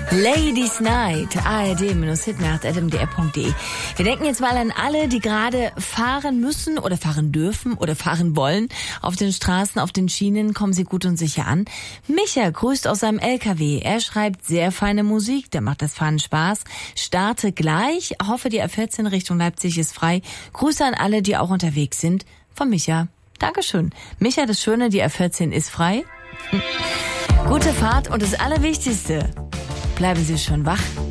Ladies Night, ard-hitnacht.mdr.de. Wir denken jetzt mal an alle, die gerade fahren müssen oder fahren dürfen oder fahren wollen. Auf den Straßen, auf den Schienen, kommen Sie gut und sicher an. Micha grüßt aus seinem LKW. Er schreibt sehr feine Musik, da macht das Fahren Spaß. Starte gleich, hoffe die A14 Richtung Leipzig ist frei. Grüße an alle, die auch unterwegs sind. Von Micha. Dankeschön. Micha, das Schöne, die A14 ist frei. Gute Fahrt und das Allerwichtigste. Bleiben Sie schön wach.